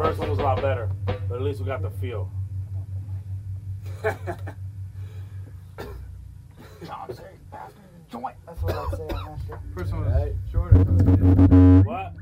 first one was a lot better, but at least we got the feel. John say, bastard, joint. That's what I'd say on that shit. First one was shorter. What?